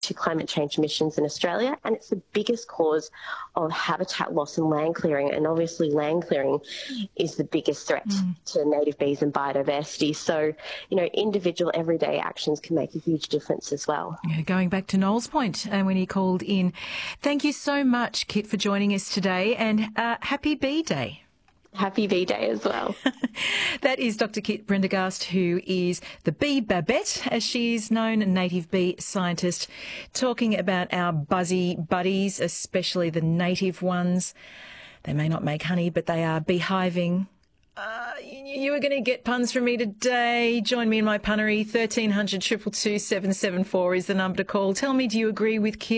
to climate change emissions in Australia, and it's the biggest cause of habitat loss and land clearing. And obviously land clearing is the biggest threat to native bees and biodiversity. So, individual everyday actions can make a huge difference as well. Yeah, going back to Noel's point when he called in. Thank you so much, Kit, for joining us today, and happy Bee Day. Happy Bee Day as well. That is Dr. Kit Prendergast, who is the Bee Babette, as she is known, a native bee scientist, talking about our buzzy buddies, especially the native ones. They may not make honey, but they are beehiving. You are going to get puns from me today. Join me in my punnery. 1300 222 774 is the number to call. Tell me, do you agree with Kit?